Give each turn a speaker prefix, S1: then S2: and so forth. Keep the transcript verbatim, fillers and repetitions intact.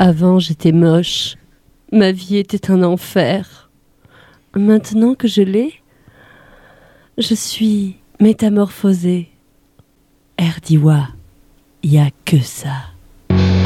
S1: Avant, j'étais moche. Ma vie était un enfer. Maintenant que je l'ai, je suis métamorphosée. Erdiwa, y a que ça.